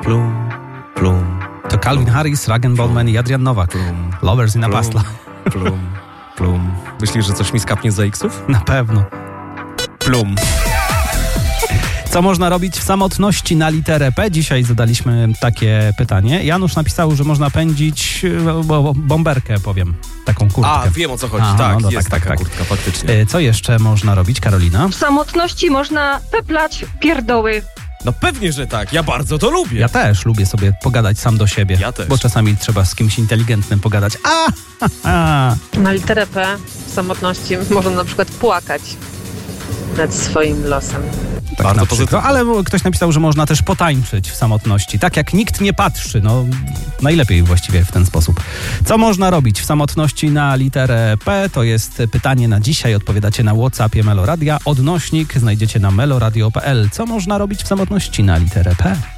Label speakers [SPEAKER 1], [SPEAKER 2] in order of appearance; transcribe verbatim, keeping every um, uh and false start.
[SPEAKER 1] Plum, plum.
[SPEAKER 2] To Calvin Harris, Ragen Baldwin i Adrian Nowak.
[SPEAKER 1] Plum,
[SPEAKER 2] Lovers in a
[SPEAKER 1] plum,
[SPEAKER 2] Pastla.
[SPEAKER 1] Plum, plum. Myślisz, że coś mi skapnie za X-ów?
[SPEAKER 2] Na pewno.
[SPEAKER 1] Plum.
[SPEAKER 2] Co można robić w samotności na literę P? Dzisiaj zadaliśmy takie pytanie. Janusz napisał, że można pędzić bo, bomberkę, powiem, taką kurtkę.
[SPEAKER 1] A, wiem o co chodzi.
[SPEAKER 2] Aha,
[SPEAKER 1] tak,
[SPEAKER 2] no
[SPEAKER 1] jest
[SPEAKER 2] tak,
[SPEAKER 1] taka
[SPEAKER 2] tak,
[SPEAKER 1] kurtka, faktycznie.
[SPEAKER 2] E, Co jeszcze można robić, Karolina?
[SPEAKER 3] W samotności można peplać pierdoły.
[SPEAKER 1] No pewnie, że tak. Ja bardzo to lubię.
[SPEAKER 2] Ja też lubię sobie pogadać sam do siebie.
[SPEAKER 1] Ja też.
[SPEAKER 2] Bo czasami trzeba z kimś inteligentnym pogadać. A, ha, ha.
[SPEAKER 4] Na literę P w samotności można na przykład płakać nad swoim losem.
[SPEAKER 2] Tak
[SPEAKER 1] Bardzo
[SPEAKER 2] na przykład.
[SPEAKER 1] pozytywne.
[SPEAKER 2] Ale ktoś napisał, że można też potańczyć w samotności. Tak jak nikt nie patrzy. No, najlepiej właściwie w ten sposób. Co można robić w samotności na literę P? To jest pytanie na dzisiaj. Odpowiadacie na WhatsAppie Meloradia. Odnośnik znajdziecie na meloradio kropka p l. Co można robić w samotności na literę P?